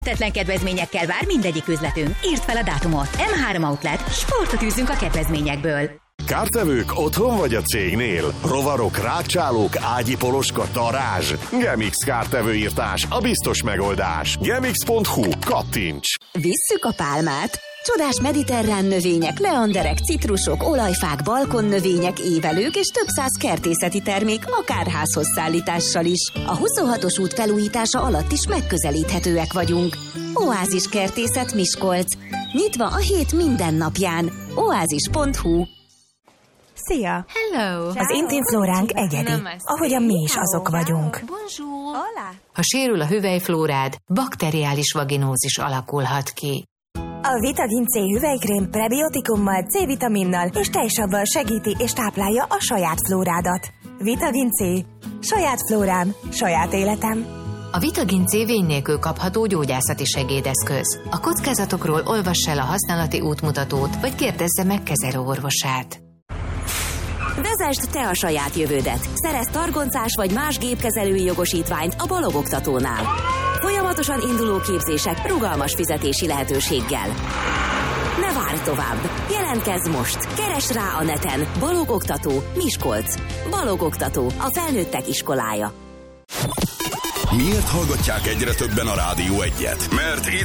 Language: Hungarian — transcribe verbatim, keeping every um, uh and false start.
Hihetetlen kedvezményekkel vár mindegyik üzletünk. Írd fel a dátumot. em három Outlet. Sportot űzünk a kedvezményekből. Kártevők otthon vagy a cégnél? Rovarok, rágcsálók, ágyipoloska, darázs? Gemix kártevőírtás a biztos megoldás. gemix pont hu. Kattints! Visszük a pálmát! Csodás mediterrán növények, leanderek, citrusok, olajfák, balkonnövények, évelők és több száz kertészeti termék akár házhoz szállítással is. A huszonhatos út felújítása alatt is megközelíthetőek vagyunk. Oázis Kertészet Miskolc. Nyitva a hét minden napján. oázis pont hu. Szia! Hello! Az intim flóránk egyedi, ahogyan mi is azok vagyunk. Ha sérül a hüvelyflórád, bakteriális vaginózis alakulhat ki. A Vitagin C hüvelykrém prebiotikummal, C-vitaminnal és tejsabbal segíti és táplálja a saját flórádat. Vitagin C. Saját flórám, saját életem. A Vitagin C vény nélkül kapható gyógyászati segédeszköz. A kockázatokról olvass el a használati útmutatót, vagy kérdezze meg kezelőorvosát. Vezesd te a saját jövődet. Szerezz targoncás vagy más gépkezelői jogosítványt a Balog Oktatónál. Folyamatosan induló képzések rugalmas fizetési lehetőséggel. Ne várj tovább! Jelentkezz most! Keresd rá a neten Balog Oktató Miskolc. Balog Oktató, a felnőttek iskolája. Miért hallgatják egyre többen a Rádió Egyet? Mert itt